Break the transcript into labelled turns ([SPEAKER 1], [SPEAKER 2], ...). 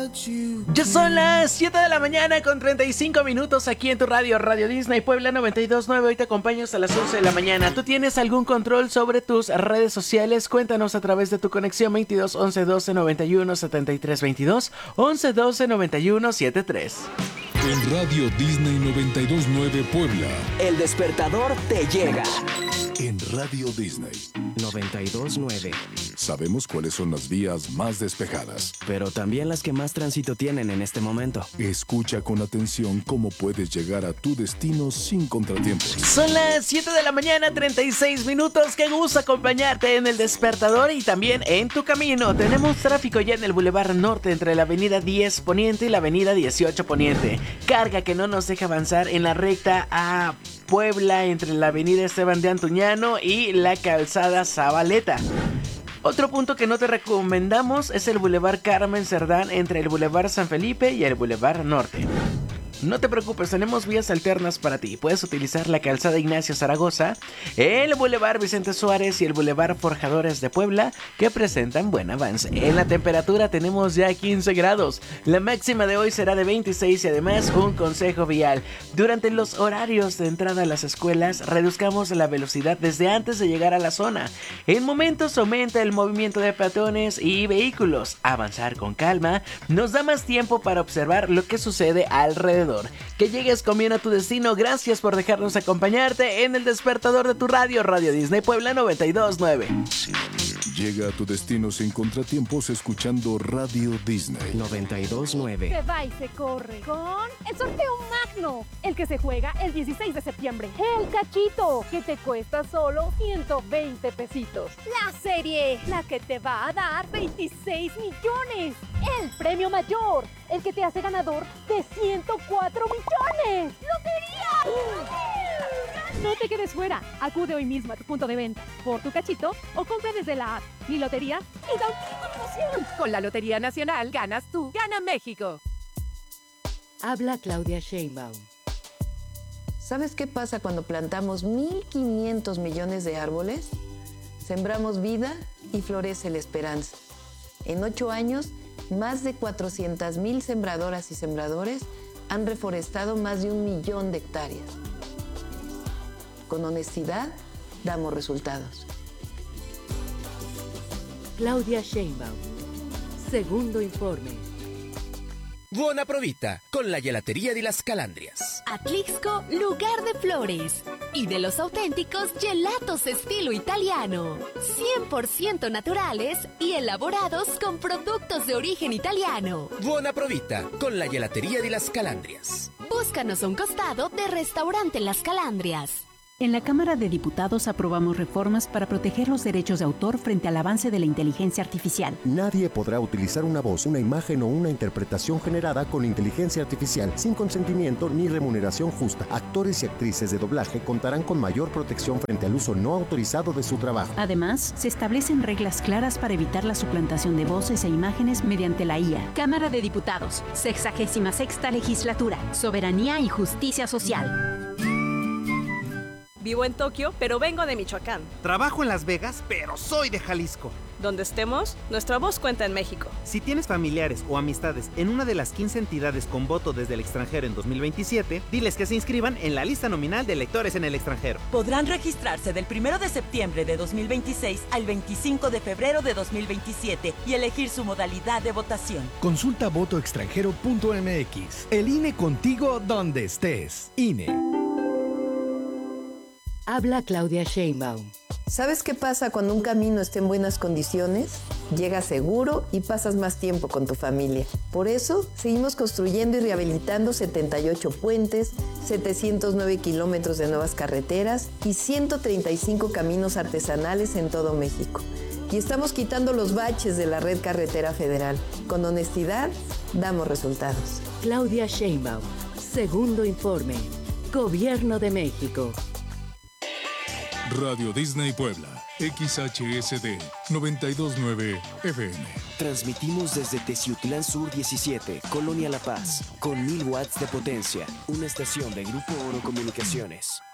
[SPEAKER 1] Ya son las 7 de la mañana con 35 minutos aquí en tu radio, Radio Disney Puebla 92.9. Hoy te acompaño hasta las 11 de la mañana. ¿Tú tienes algún control sobre tus redes sociales? Cuéntanos a través de tu conexión 22 11 12 91 73 22 11 12 91 73.
[SPEAKER 2] En Radio Disney 92.9 Puebla,
[SPEAKER 3] El despertador te llega.
[SPEAKER 2] en Radio Disney
[SPEAKER 4] 92.9.
[SPEAKER 2] sabemos cuáles son las vías más despejadas.
[SPEAKER 4] Pero también las que más tránsito tienen en este momento.
[SPEAKER 2] Escucha con atención cómo puedes llegar a tu destino sin contratiempos.
[SPEAKER 1] Son las 7 de la mañana, 36 minutos. Qué gusto acompañarte en el despertador y también en tu camino. Tenemos tráfico ya en el Boulevard Norte entre la avenida 10 Poniente y la avenida 18 Poniente. Carga que no nos deja avanzar en la recta a Puebla entre la avenida Esteban de Antuñano y la calzada Zabaleta. Otro punto que no te recomendamos es el Boulevard Carmen Cerdán entre el Boulevard San Felipe y el Boulevard Norte. No te preocupes, tenemos vías alternas para ti. Puedes utilizar la calzada Ignacio Zaragoza, el Boulevard Vicente Suárez y el Boulevard Forjadores de Puebla, que presentan buen avance. En la temperatura tenemos ya 15 grados. La máxima de hoy será de 26 y además un consejo vial. Durante los horarios de entrada a las escuelas, reduzcamos la velocidad desde antes de llegar a la zona. En momentos aumenta el movimiento de peatones y vehículos. Avanzar con calma nos da más tiempo para observar lo que sucede alrededor. Que llegues con bien a tu destino. Gracias por dejarnos acompañarte en el despertador de tu radio, Radio Disney Puebla 92.9.
[SPEAKER 2] Llega a tu destino sin contratiempos escuchando Radio Disney
[SPEAKER 4] 92.9.
[SPEAKER 5] Se va y se corre con el sorteo magno, el que se juega el 16 de septiembre. El cachito, que te cuesta solo 120 pesitos. La serie, la que te va a dar 26 millones. El premio mayor, el que te hace ganador de 104 millones. ¡Lotería! No te quedes fuera. Acude hoy mismo a tu punto de venta por tu cachito o compra desde la app Mi Lotería y da un kit de promoción. Con la Lotería Nacional ganas tú, gana México.
[SPEAKER 6] Habla Claudia Sheinbaum. ¿Sabes qué pasa cuando plantamos 1.500 millones de árboles? Sembramos vida y florece la esperanza. En 8 años, más de 400,000 sembradoras y sembradores han reforestado más de 1 millón de hectáreas. Con honestidad, damos resultados.
[SPEAKER 7] Claudia Sheinbaum. Segundo informe.
[SPEAKER 8] Buona provita con la gelatería de las Calandrias.
[SPEAKER 9] Atlixco, lugar de flores. Y de los auténticos gelatos estilo italiano. 100% naturales y elaborados con productos de origen italiano.
[SPEAKER 8] Buona provita con la gelatería de las Calandrias.
[SPEAKER 9] Búscanos a un costado de Restaurante Las Calandrias.
[SPEAKER 10] En la Cámara de Diputados aprobamos reformas para proteger los derechos de autor frente al avance de la inteligencia artificial.
[SPEAKER 11] Nadie podrá utilizar una voz, una imagen o una interpretación generada con inteligencia artificial sin consentimiento ni remuneración justa. Actores y actrices de doblaje contarán con mayor protección frente al uso no autorizado de su trabajo.
[SPEAKER 10] Además, se establecen reglas claras para evitar la suplantación de voces e imágenes mediante la IA. Cámara de Diputados, 66ª Legislatura, Soberanía y Justicia Social.
[SPEAKER 12] Vivo en Tokio, pero vengo de Michoacán.
[SPEAKER 13] Trabajo en Las Vegas, pero soy de Jalisco.
[SPEAKER 12] Donde estemos, nuestra voz cuenta en México.
[SPEAKER 13] Si tienes familiares o amistades en una de las 15 entidades con voto desde el extranjero en 2027, diles que se inscriban en la lista nominal de electores en el extranjero.
[SPEAKER 14] Podrán registrarse del 1 de septiembre de 2026 al 25 de febrero de 2027 y elegir su modalidad de votación.
[SPEAKER 15] Consulta votoextranjero.mx. El INE contigo donde estés. INE.
[SPEAKER 7] Habla Claudia Sheinbaum.
[SPEAKER 6] ¿Sabes qué pasa cuando un camino está en buenas condiciones? Llegas seguro y pasas más tiempo con tu familia. Por eso, seguimos construyendo y rehabilitando 78 puentes, 709 kilómetros de nuevas carreteras y 135 caminos artesanales en todo México. Y estamos quitando los baches de la red carretera federal. Con honestidad, damos resultados.
[SPEAKER 7] Claudia Sheinbaum. Segundo informe. Gobierno de México.
[SPEAKER 2] Radio Disney Puebla, XHSD 92.9 FM.
[SPEAKER 4] Transmitimos desde Teciutlán Sur 17, Colonia La Paz, con 1000 watts de potencia. Una estación de Grupo Oro Comunicaciones.